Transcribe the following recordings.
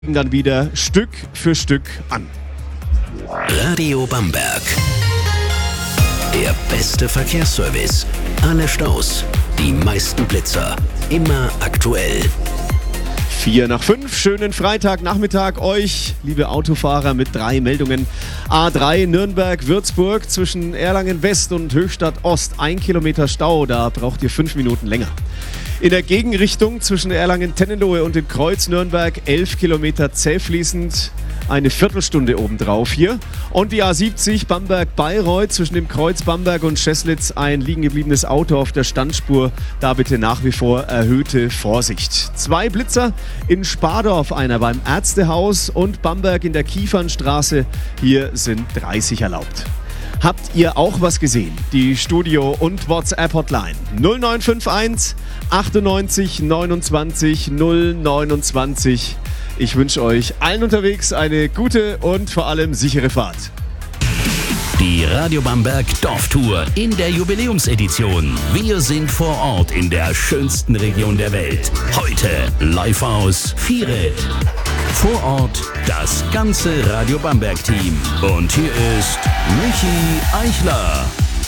Dann wieder Stück für Stück an. Radio Bamberg. Der beste Verkehrsservice. Alle Staus, die meisten Blitzer. Immer aktuell. 4:05, schönen Freitagnachmittag euch, liebe Autofahrer, mit 3 Meldungen. A3 Nürnberg-Würzburg zwischen Erlangen West und Höchstadt Ost. 1 Kilometer Stau, da braucht ihr 5 Minuten länger. In der Gegenrichtung zwischen Erlangen-Tennenlohe und dem Kreuz Nürnberg 11 Kilometer zähfließend, eine Viertelstunde obendrauf hier. Und die A70 Bamberg-Bayreuth zwischen dem Kreuz Bamberg und Scheßlitz ein liegen gebliebenes Auto auf der Standspur. Da bitte nach wie vor erhöhte Vorsicht. 2 Blitzer in Spardorf, einer beim Ärztehaus und Bamberg in der Kiefernstraße. Hier sind 30 erlaubt. Habt ihr auch was gesehen? Die Studio- und WhatsApp-Hotline 0951 98 29 029. Ich wünsche euch allen unterwegs eine gute und vor allem sichere Fahrt. Die Radio Bamberg Dorftour in der Jubiläumsedition. Wir sind vor Ort in der schönsten Region der Welt. Heute live aus Vieret. Vor Ort das ganze Radio Bamberg-Team. Und hier ist Michi Eichler.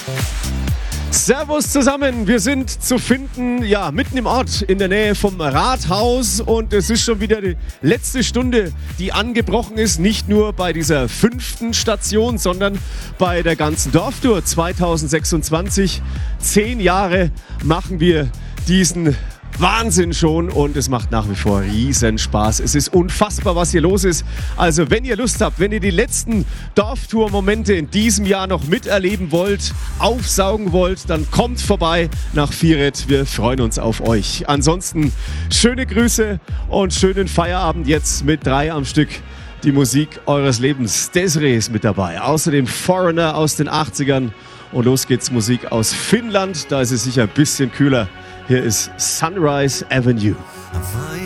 Servus zusammen, wir sind zu finden, ja, mitten im Ort, in der Nähe vom Rathaus, und es ist schon wieder die letzte Stunde, die angebrochen ist, nicht nur bei dieser 5. Station, sondern bei der ganzen Dorftour 2026. 10 Jahre machen wir diesen Wahnsinn schon, und es macht nach wie vor riesen Spaß. Es ist unfassbar, was hier los ist. Also wenn ihr Lust habt, wenn ihr die letzten Dorftour-Momente in diesem Jahr noch miterleben wollt, aufsaugen wollt, dann kommt vorbei nach Vieret. Wir freuen uns auf euch. Ansonsten schöne Grüße und schönen Feierabend jetzt mit 3 am Stück. Die Musik eures Lebens. Desiree ist mit dabei. Außerdem Foreigner aus den 80ern. Und los geht's, Musik aus Finnland. Da ist es sicher ein bisschen kühler. Hier ist Sunrise Avenue.